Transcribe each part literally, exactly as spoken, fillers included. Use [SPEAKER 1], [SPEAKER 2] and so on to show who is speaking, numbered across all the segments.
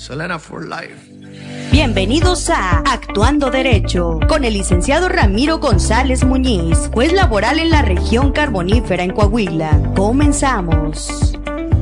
[SPEAKER 1] Selena for Life.
[SPEAKER 2] Bienvenidos a Actuando Derecho con el licenciado Ramiro González Muñiz, juez laboral en la región carbonífera en Coahuila. Comenzamos.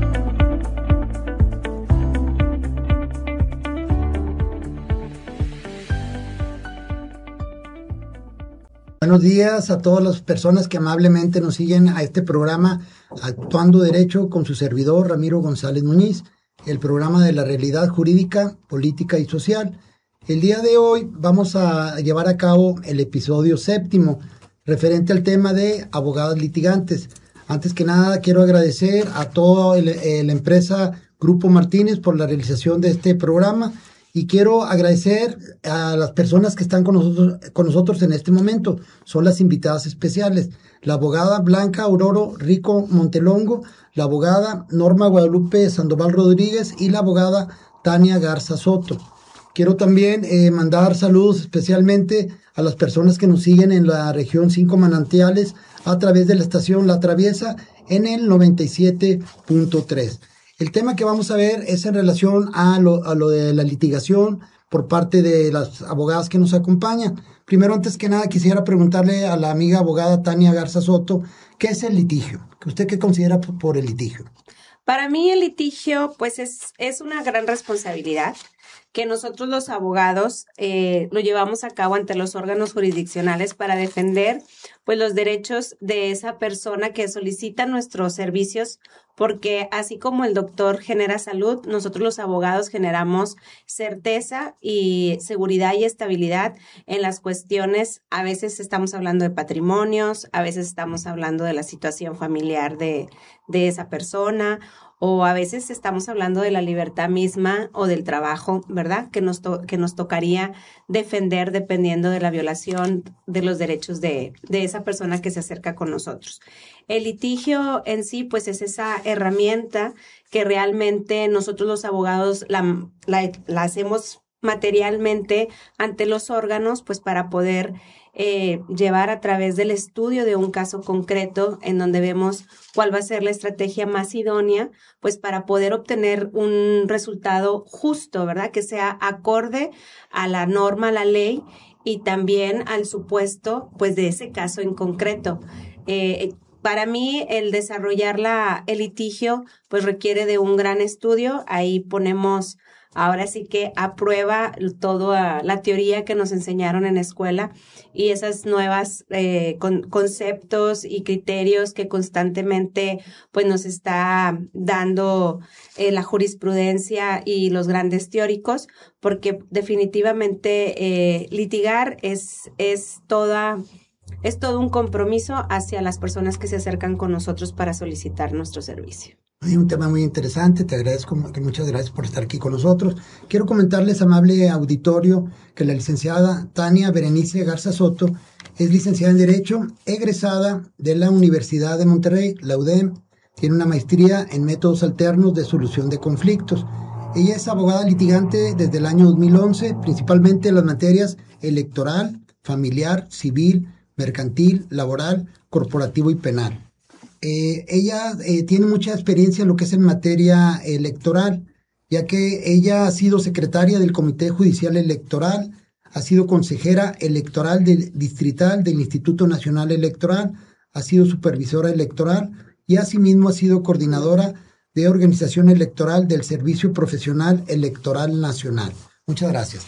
[SPEAKER 3] Buenos días a todas las personas que amablemente nos siguen a este programa Actuando Derecho con su servidor Ramiro González Muñiz, el programa de la realidad jurídica, política y social. El día de hoy vamos a llevar a cabo el episodio séptimo referente al tema de abogados litigantes. Antes que nada quiero agradecer a toda la empresa Grupo Martínez por la realización de este programa. Y quiero agradecer a las personas que están con nosotros, con nosotros en este momento. Son las invitadas especiales. La abogada Blanca Aurora Rico Montelongo, la abogada Norma Guadalupe Sandoval Rodríguez y la abogada Tania Garza Soto. Quiero también eh, mandar saludos especialmente a las personas que nos siguen en la región Cinco Manantiales a través de la estación La Traviesa en el noventa y siete punto tres. El tema que vamos a ver es en relación a lo, a lo de la litigación por parte de las abogadas que nos acompañan. Primero, antes que nada, quisiera preguntarle a la amiga abogada Tania Garza Soto, ¿qué es el litigio? ¿Usted qué considera por, por el litigio?
[SPEAKER 4] Para mí el litigio, pues es, es una gran responsabilidad que nosotros los abogados eh, lo llevamos a cabo ante los órganos jurisdiccionales para defender pues los derechos de esa persona que solicita nuestros servicios, porque así como el doctor genera salud, nosotros los abogados generamos certeza y seguridad y estabilidad en las cuestiones. A veces estamos hablando de patrimonios, a veces estamos hablando de la situación familiar de, de esa persona, o a veces estamos hablando de la libertad misma o del trabajo, ¿verdad? Que nos, to- que nos tocaría defender dependiendo de la violación de los derechos de, de esa persona que se acerca con nosotros. El litigio en sí, pues es esa herramienta que realmente nosotros los abogados la, la, la hacemos materialmente ante los órganos, pues para poder eh, llevar a través del estudio de un caso concreto en donde vemos cuál va a ser la estrategia más idónea, pues para poder obtener un resultado justo, ¿verdad? Que sea acorde a la norma, a la ley y también al supuesto, pues de ese caso en concreto. Eh, Para mí, el desarrollar la, el litigio, pues requiere de un gran estudio. Ahí ponemos, ahora sí que a prueba toda la teoría que nos enseñaron en la escuela y esas nuevas eh, con, conceptos y criterios que constantemente pues nos está dando eh, la jurisprudencia y los grandes teóricos, porque definitivamente eh, litigar es, es toda... Es todo un compromiso hacia las personas que se acercan con nosotros para solicitar nuestro servicio.
[SPEAKER 3] Hay un tema muy interesante, te agradezco, que muchas gracias por estar aquí con nosotros. Quiero comentarles, amable auditorio, que la licenciada Tania Berenice Garza Soto es licenciada en Derecho, egresada de la Universidad de Monterrey, la U D E M, tiene una maestría en métodos alternos de solución de conflictos. Ella es abogada litigante desde el año dos mil once, principalmente en las materias electoral, familiar, civil, mercantil, laboral, corporativo y penal. Eh, ella eh, tiene mucha experiencia en lo que es en materia electoral, ya que ella ha sido secretaria del Comité Judicial Electoral, ha sido consejera electoral del, distrital del Instituto Nacional Electoral, ha sido supervisora electoral y asimismo ha sido coordinadora de organización electoral del Servicio Profesional Electoral Nacional. Muchas gracias.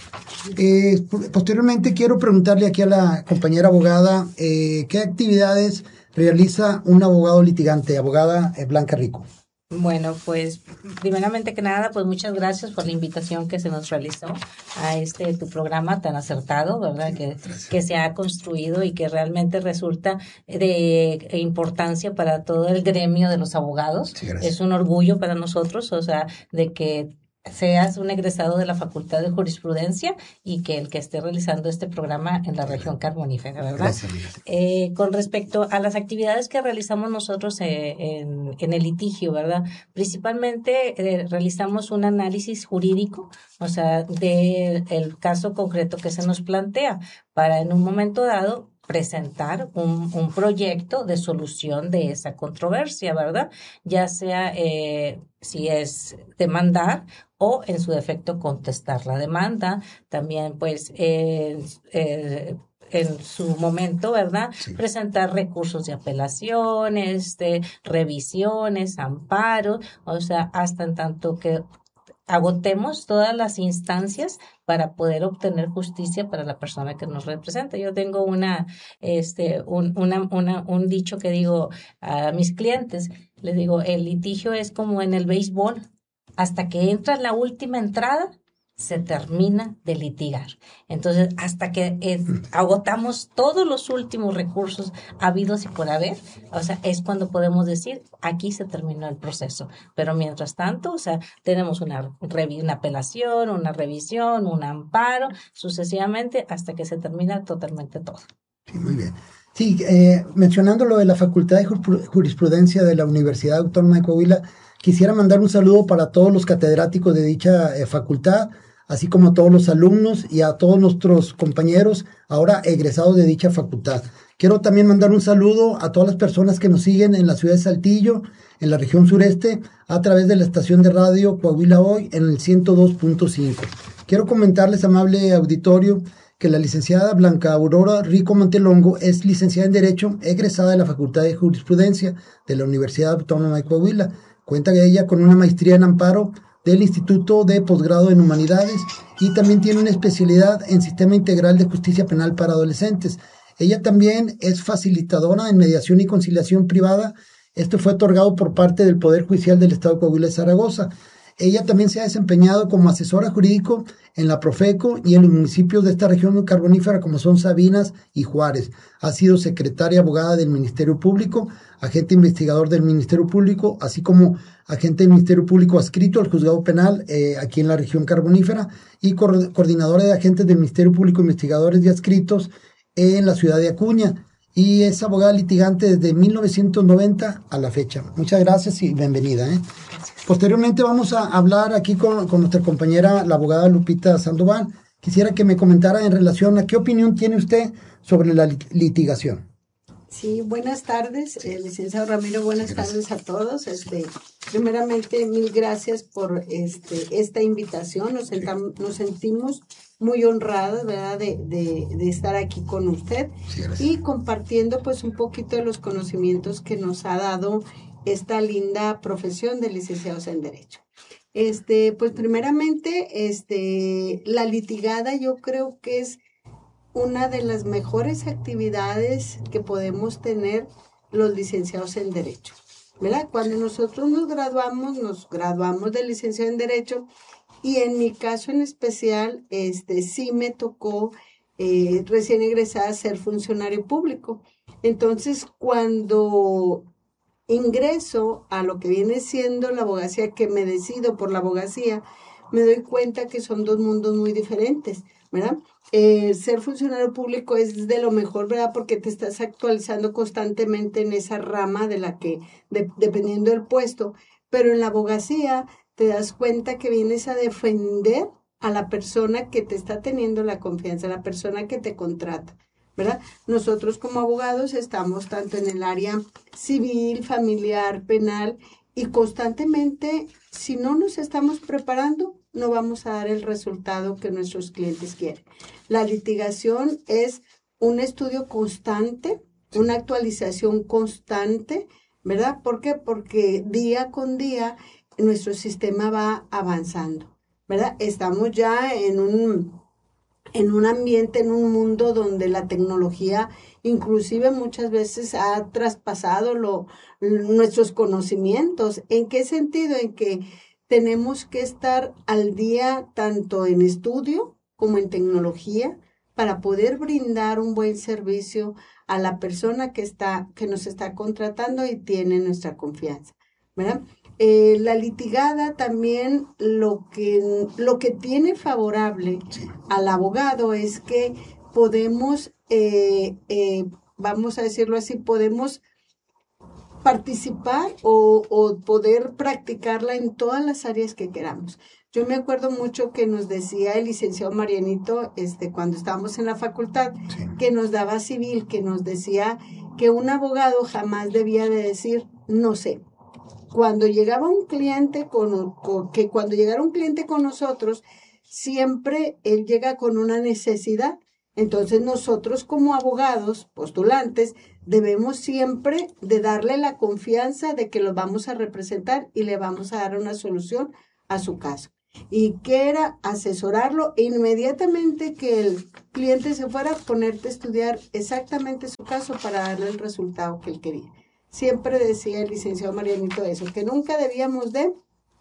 [SPEAKER 3] Eh, posteriormente quiero preguntarle aquí a la compañera abogada eh, ¿qué actividades realiza un abogado litigante? Abogada eh, Blanca Rico.
[SPEAKER 5] Bueno, pues primeramente que nada, pues muchas gracias por la invitación que se nos realizó a este tu programa tan acertado, ¿verdad? Que, que se ha construido y que realmente resulta de importancia para todo el gremio de los abogados. Sí, es un orgullo para nosotros, o sea, de que seas un egresado de la Facultad de Jurisprudencia y que el que esté realizando este programa en la región carbonífera, ¿verdad?
[SPEAKER 3] Gracias,
[SPEAKER 5] eh, con respecto a las actividades que realizamos nosotros eh, en, en el litigio, ¿verdad? Principalmente eh, realizamos un análisis jurídico, o sea, del el caso concreto que se nos plantea para en un momento dado presentar un, un proyecto de solución de esa controversia, ¿verdad? Ya sea eh, si es demandar o en su defecto contestar la demanda. También pues eh, eh, en su momento, ¿verdad? Sí. Presentar recursos de apelación, este, revisiones, amparos, o sea, hasta en tanto que agotemos todas las instancias para poder obtener justicia para la persona que nos representa. Yo tengo una, este, un, una, una, un dicho que digo a mis clientes, les digo, el litigio es como en el béisbol, hasta que entra la última entrada, se termina de litigar. Entonces, hasta que eh, agotamos todos los últimos recursos habidos y por haber, o sea, es cuando podemos decir, aquí se terminó el proceso. Pero mientras tanto, o sea, tenemos una, una apelación, una revisión, un amparo, sucesivamente, hasta que se termina totalmente todo.
[SPEAKER 3] Sí, muy bien. Sí, eh, mencionando lo de la Facultad de Jurisprudencia de la Universidad Autónoma de Coahuila, quisiera mandar un saludo para todos los catedráticos de dicha eh, facultad, así como a todos los alumnos y a todos nuestros compañeros ahora egresados de dicha facultad. Quiero también mandar un saludo a todas las personas que nos siguen en la ciudad de Saltillo, en la región sureste, a través de la estación de radio Coahuila Hoy en el ciento dos punto cinco. Quiero comentarles, amable auditorio, que la licenciada Blanca Aurora Rico Montelongo es licenciada en Derecho, egresada de la Facultad de Jurisprudencia de la Universidad Autónoma de Coahuila. Cuenta ella con una maestría en amparo del Instituto de Posgrado en Humanidades y también tiene una especialidad en Sistema Integral de Justicia Penal para Adolescentes. Ella también es facilitadora en mediación y conciliación privada. Esto fue otorgado por parte del Poder Judicial del Estado de Coahuila de Zaragoza. Ella también se ha desempeñado como asesora jurídico en la Profeco y en los municipios de esta región carbonífera como son Sabinas y Juárez. Ha sido secretaria abogada del Ministerio Público, agente investigador del Ministerio Público, así como agente del Ministerio Público adscrito al Juzgado Penal eh, aquí en la región carbonífera y co- coordinadora de agentes del Ministerio Público investigadores y adscritos en la ciudad de Acuña. Y es abogada litigante desde mil novecientos noventa a la fecha. Muchas gracias y bienvenida. ¿eh? Posteriormente vamos a hablar aquí con, con nuestra compañera, la abogada Lupita Sandoval. Quisiera que me comentara en relación a qué opinión tiene usted sobre la litigación.
[SPEAKER 1] Sí, buenas tardes, eh, licenciado Ramiro, buenas tardes a todos. Este, primeramente, mil gracias por este, esta invitación. Nos, sentam, nos sentimos muy honrados, ¿verdad?, de, de, de estar aquí con usted sí, y compartiendo pues un poquito de los conocimientos que nos ha dado esta linda profesión de licenciados en Derecho. Este, pues primeramente, este, la litigada yo creo que es una de las mejores actividades que podemos tener los licenciados en Derecho, ¿verdad? Cuando nosotros nos graduamos, nos graduamos de licenciado en Derecho y en mi caso en especial, este, sí me tocó eh, recién egresada ser funcionario público. Entonces, cuando ingreso a lo que viene siendo la abogacía, que me decido por la abogacía, me doy cuenta que son dos mundos muy diferentes, ¿verdad? Eh, ser funcionario público es de lo mejor, ¿verdad? Porque te estás actualizando constantemente en esa rama de la que, de, dependiendo del puesto, pero en la abogacía te das cuenta que vienes a defender a la persona que te está teniendo la confianza, a la persona que te contrata, ¿verdad? Nosotros como abogados estamos tanto en el área civil, familiar, penal, y constantemente, si no nos estamos preparando, no vamos a dar el resultado que nuestros clientes quieren. La litigación es un estudio constante, una actualización constante, ¿verdad? ¿Por qué? Porque día con día nuestro sistema va avanzando, ¿verdad? Estamos ya en un, en un ambiente, en un mundo donde la tecnología inclusive muchas veces ha traspasado lo, nuestros conocimientos. ¿En qué sentido? En que tenemos que estar al día tanto en estudio como en tecnología para poder brindar un buen servicio a la persona que está, que nos está contratando y tiene nuestra confianza, ¿verdad? Eh, la litigada también lo que, lo que tiene favorable al abogado es que podemos, eh, eh, vamos a decirlo así, podemos participar o, o poder practicarla en todas las áreas que queramos. Yo me acuerdo mucho que nos decía el licenciado Marianito, este, cuando estábamos en la facultad, sí, que nos daba civil, que nos decía que un abogado jamás debía de decir no sé. cuando llegaba un cliente con, con que cuando llegara un cliente con nosotros, siempre él llega con una necesidad. Entonces nosotros como abogados, postulantes, debemos siempre de darle la confianza de que lo vamos a representar y le vamos a dar una solución a su caso. Y que era asesorarlo e inmediatamente que el cliente se fuera, ponerte a estudiar exactamente su caso para darle el resultado que él quería. Siempre decía el licenciado Marianito eso, que nunca debíamos de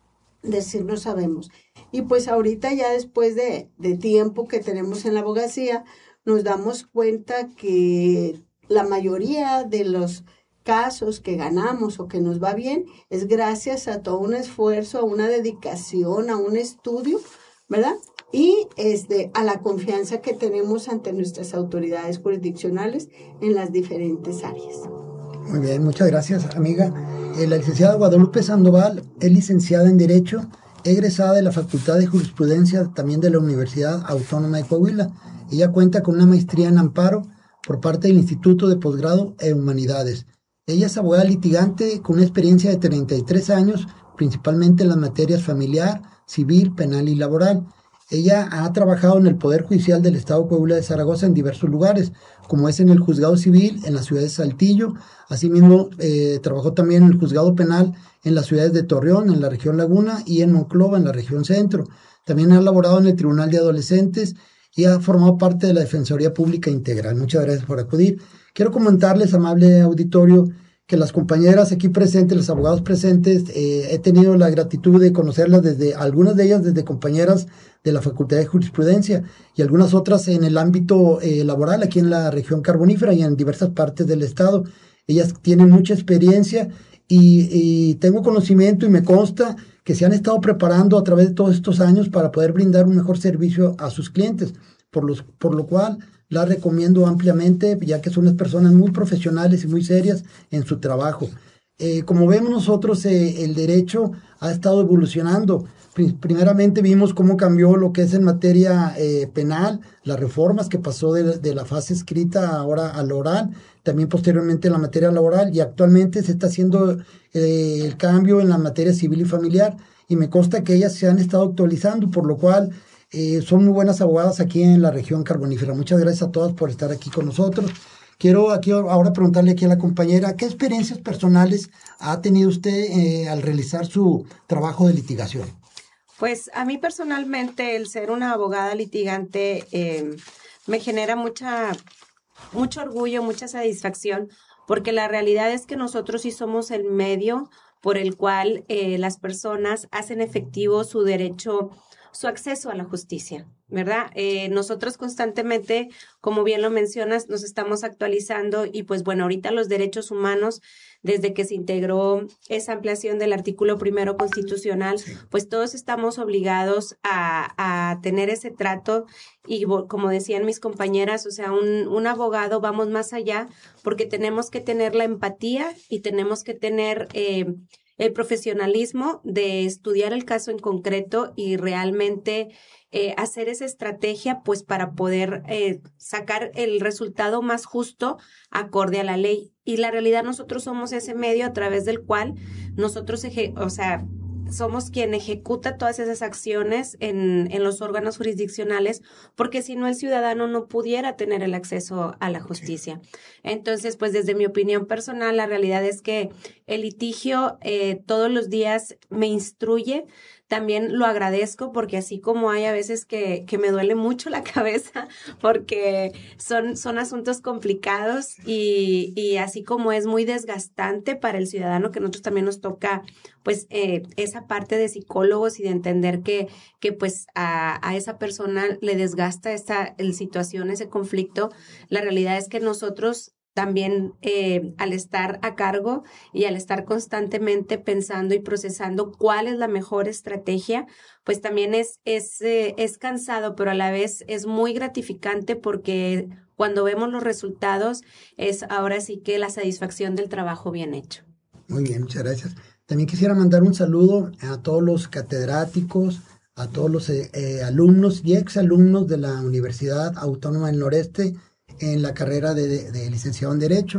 [SPEAKER 1] decir no sabemos. Y pues ahorita ya después de, de tiempo que tenemos en la abogacía, nos damos cuenta que la mayoría de los casos que ganamos o que nos va bien es gracias a todo un esfuerzo, a una dedicación, a un estudio, ¿verdad? Y este, a la confianza que tenemos ante nuestras autoridades jurisdiccionales en las diferentes áreas.
[SPEAKER 3] Muy bien, muchas gracias, amiga. Eh, la licenciada Guadalupe Sandoval es licenciada en Derecho, egresada de la Facultad de Jurisprudencia, también de la Universidad Autónoma de Coahuila. Ella cuenta con una maestría en Amparo por parte del Instituto de Posgrado en Humanidades. Ella es abogada litigante con una experiencia de treinta y tres años, principalmente en las materias familiar, civil, penal y laboral. Ella ha trabajado en el Poder Judicial del Estado de Coahuila de Zaragoza en diversos lugares, como es en el Juzgado Civil en la ciudad de Saltillo. Asimismo, eh, trabajó también en el Juzgado Penal en las ciudades de Torreón, en la región Laguna, y en Monclova, en la región Centro. También ha laborado en el Tribunal de Adolescentes y ha formado parte de la Defensoría Pública Integral. Muchas gracias por acudir. Quiero comentarles, amable auditorio, que las compañeras aquí presentes, los abogados presentes, eh, he tenido la gratitud de conocerlas desde, algunas de ellas desde compañeras de la Facultad de Jurisprudencia y algunas otras en el ámbito eh, laboral aquí en la región carbonífera y en diversas partes del estado. Ellas tienen mucha experiencia y, y tengo conocimiento y me consta que se han estado preparando a través de todos estos años para poder brindar un mejor servicio a sus clientes, por, los, por lo cual las recomiendo ampliamente, ya que son unas personas muy profesionales y muy serias en su trabajo. Eh, como vemos nosotros, eh, el derecho ha estado evolucionando. Primeramente vimos cómo cambió lo que es en materia eh, penal, las reformas que pasó de, de la fase escrita ahora a la oral, también posteriormente en la materia laboral, y actualmente se está haciendo eh, el cambio en la materia civil y familiar, y me consta que ellas se han estado actualizando, por lo cual eh, son muy buenas abogadas aquí en la región carbonífera. Muchas gracias a todas por estar aquí con nosotros. Quiero aquí ahora preguntarle aquí a la compañera, ¿qué experiencias personales ha tenido usted eh, al realizar su trabajo de litigación?
[SPEAKER 4] Pues a mí personalmente el ser una abogada litigante eh, me genera mucha, mucho orgullo, mucha satisfacción, porque la realidad es que nosotros sí somos el medio por el cual eh, las personas hacen efectivo su derecho, su acceso a la justicia, ¿verdad? Eh, nosotros constantemente, como bien lo mencionas, nos estamos actualizando y pues bueno, ahorita los derechos humanos, desde que se integró esa ampliación del artículo primero constitucional, sí, pues todos estamos obligados a, a tener ese trato y como decían mis compañeras, o sea, un, un abogado vamos más allá porque tenemos que tener la empatía y tenemos que tener eh, el profesionalismo de estudiar el caso en concreto y realmente eh, hacer esa estrategia pues para poder eh, sacar el resultado más justo acorde a la ley. Y la realidad nosotros somos ese medio a través del cual nosotros, eje- o sea, somos quien ejecuta todas esas acciones en, en los órganos jurisdiccionales, porque si no el ciudadano no pudiera tener el acceso a la justicia. Entonces, pues desde mi opinión personal, la realidad es que el litigio eh, todos los días me instruye. También lo agradezco porque así como hay a veces que, que me duele mucho la cabeza porque son, son asuntos complicados y, y así como es muy desgastante para el ciudadano, que a nosotros también nos toca pues eh, esa parte de psicólogos y de entender que, que pues a, a esa persona le desgasta esta el situación, ese conflicto. La realidad es que nosotros también eh, al estar a cargo y al estar constantemente pensando y procesando cuál es la mejor estrategia, pues también es, es, eh, es cansado, pero a la vez es muy gratificante porque cuando vemos los resultados es ahora sí que la satisfacción del trabajo bien hecho.
[SPEAKER 3] Muy bien, muchas gracias. También quisiera mandar un saludo a todos los catedráticos, a todos los eh, eh, alumnos y exalumnos de la Universidad Autónoma del Noreste en la carrera de, de, de licenciado en Derecho.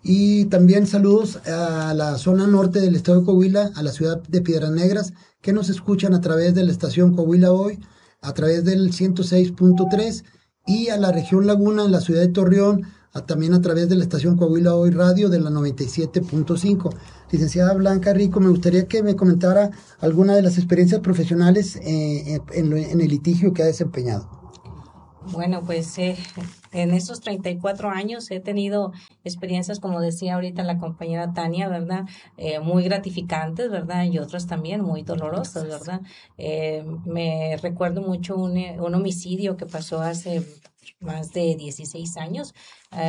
[SPEAKER 3] Y también saludos a la zona norte del estado de Coahuila, a la ciudad de Piedras Negras, que nos escuchan a través de la estación Coahuila Hoy, a través del ciento seis punto tres, y a la región Laguna en la ciudad de Torreón, a, también a través de la estación Coahuila Hoy Radio de la noventa y siete punto cinco. Licenciada Blanca Rico, me gustaría que me comentara alguna de las experiencias profesionales eh, en, lo, en el litigio que ha desempeñado.
[SPEAKER 5] Bueno, pues eh, en esos treinta y cuatro años he tenido experiencias, como decía ahorita la compañera Tania, ¿verdad? Eh, muy gratificantes, ¿verdad? Y otras también muy dolorosas, ¿verdad? Eh, me recuerdo mucho un, un homicidio que pasó hace más de dieciséis años. Eh,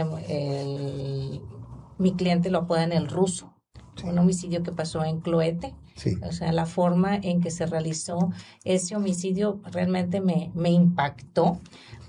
[SPEAKER 5] el, mi cliente lo apodan el ruso. Sí. Un homicidio que pasó en Cloete. Sí. O sea, la forma en que se realizó ese homicidio realmente me, me impactó,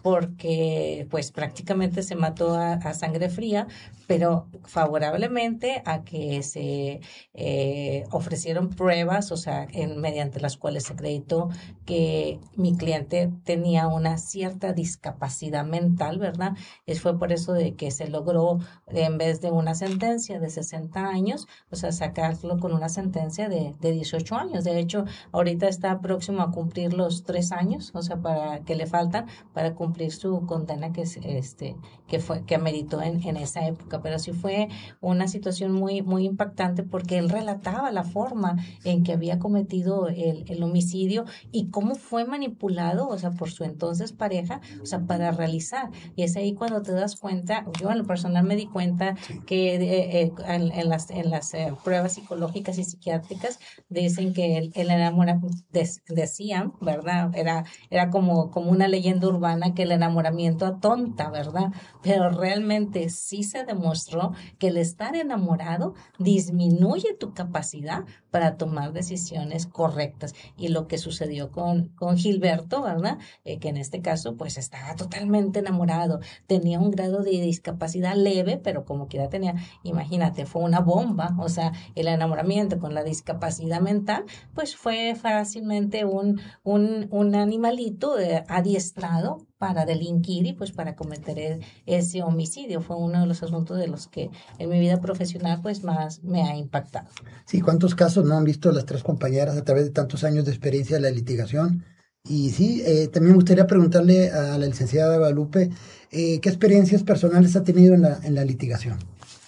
[SPEAKER 5] porque pues prácticamente se mató a, a sangre fría, pero favorablemente a que se eh, ofrecieron pruebas, o sea, en, mediante las cuales se acreditó que mi cliente tenía una cierta discapacidad mental, ¿verdad? Es, fue por eso de que se logró, en vez de una sentencia de sesenta años, o sea, sacarlo con una sentencia de, de dieciocho años. De hecho, ahorita está próximo a cumplir los tres años, o sea, para que le faltan para cumplir su condena que este que fue que ameritó en, en esa época. Pero sí fue una situación muy muy impactante, porque él relataba la forma en que había cometido el, el homicidio y cómo fue manipulado, o sea, por su entonces pareja, o sea, para realizar. Y es ahí cuando te das cuenta, yo en lo personal me di cuenta que eh, eh, en, en las en las eh, pruebas psicológicas y psiquiátricas dicen que el, el enamoramiento, decían, ¿verdad? Era era como como una leyenda urbana, que el enamoramiento atonta, ¿verdad? Pero realmente sí se demostró que el estar enamorado disminuye tu capacidad para tomar decisiones correctas. Y lo que sucedió con, con Gilberto, ¿verdad? Eh, que en este caso pues estaba totalmente enamorado, tenía un grado de discapacidad leve, pero como quiera tenía, imagínate, fue una bomba. O sea, el enamoramiento con la discapacidad mental pues fue fácilmente un, un, un animalito eh, adiestrado para delinquir y pues para cometer el, ese homicidio. Fue uno de los asuntos de los que en mi vida profesional pues más me ha impactado.
[SPEAKER 3] Sí, ¿cuántos casos no han visto las tres compañeras a través de tantos años de experiencia de la litigación? Y sí, eh, también me gustaría preguntarle a la licenciada Guadalupe, eh, ¿qué experiencias personales ha tenido en la, en la litigación?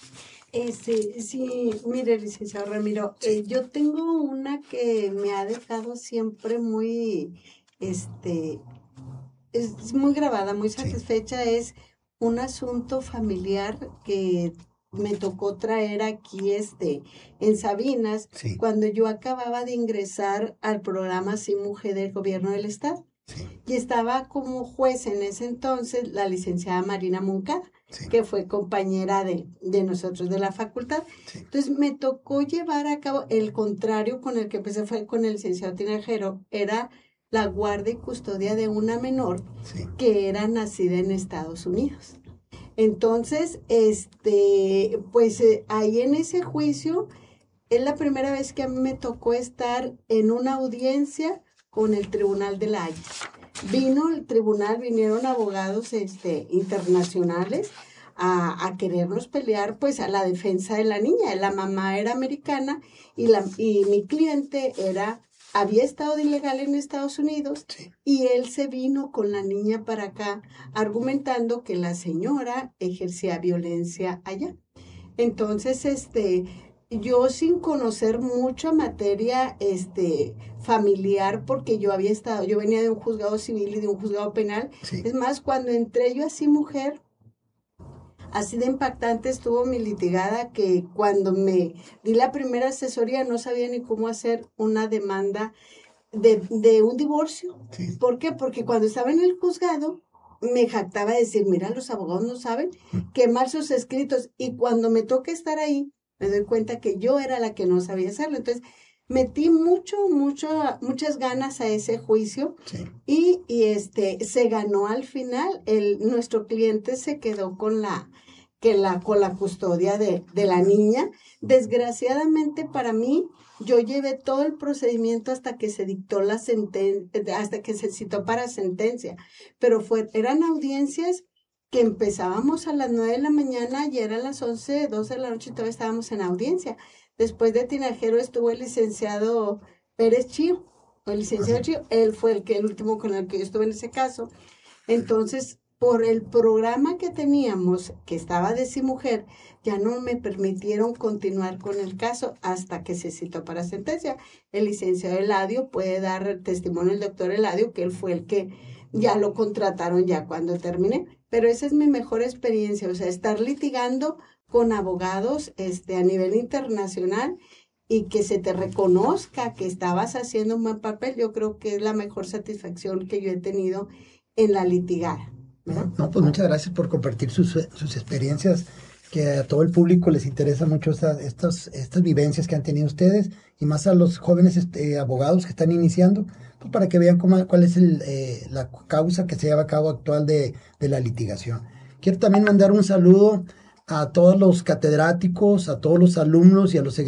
[SPEAKER 1] Este, sí, mire, licenciado Ramiro, eh, yo tengo una que me ha dejado siempre muy, este, es muy grabada, muy satisfecha. Sí. Es un asunto familiar que me tocó traer aquí este, en Sabinas, sí. Cuando yo acababa de ingresar al programa Sí Mujer del Gobierno del Estado. Sí. Y estaba como juez en ese entonces la licenciada Marina Moncada, sí. Que fue compañera de, de nosotros de la facultad. Sí. Entonces me tocó llevar a cabo el contrario con el que empecé, fue con el licenciado Tinajero, era la guardia y custodia de una menor, sí. Que era nacida en Estados Unidos. Entonces, este, pues eh, ahí en ese juicio es la primera vez que a mí me tocó estar en una audiencia con el Tribunal de la Haya. Vino el tribunal, vinieron abogados este, internacionales a, a querernos pelear pues a la defensa de la niña. La mamá era americana y, la, y mi cliente era, había estado de ilegal en Estados Unidos, sí. Y él se vino con la niña para acá argumentando que la señora ejercía violencia allá. Entonces, este... yo sin conocer mucha materia este, familiar, porque yo había estado, yo venía de un juzgado civil y de un juzgado penal. Sí. Es más, cuando entré yo así mujer, así de impactante estuvo mi litigada, que cuando me di la primera asesoría no sabía ni cómo hacer una demanda de, de un divorcio. Sí. ¿Por qué? Porque cuando estaba en el juzgado me jactaba de decir, mira, los abogados no saben quemar sus escritos, y cuando me toca estar ahí, me doy cuenta que yo era la que no sabía hacerlo. Entonces, metí mucho, mucho, muchas ganas a ese juicio. Sí. y, y este se ganó al final. El, nuestro cliente se quedó con la, que la, con la custodia de, de la niña. Desgraciadamente para mí, yo llevé todo el procedimiento hasta que se dictó la sentencia, hasta que se citó para sentencia. Pero fue, eran audiencias que empezábamos a las nueve de la mañana y eran las once, doce de la noche y todavía estábamos en audiencia. Después de Tinajero estuvo el licenciado Pérez Chío, el licenciado Chío, él fue el que el último con el que yo estuve en ese caso. Entonces, por el programa que teníamos, que estaba de sí mujer, ya no me permitieron continuar con el caso hasta que se citó para sentencia. El licenciado Eladio puede dar testimonio, el doctor Eladio, que él fue el que ya lo contrataron ya cuando terminé. Pero esa es mi mejor experiencia, o sea, estar litigando con abogados este, a nivel internacional y que se te reconozca que estabas haciendo un buen papel, yo creo que es la mejor satisfacción que yo he tenido en la litigada.
[SPEAKER 3] No, no, pues muchas gracias por compartir sus, sus experiencias, que a todo el público les interesa mucho estas, estas, estas vivencias que han tenido ustedes, y más a los jóvenes este, abogados que están iniciando, pues para que vean cómo, cuál es el, eh, la causa que se lleva a cabo actual de, de la litigación. Quiero también mandar un saludo a todos los catedráticos, a todos los alumnos y a los egresados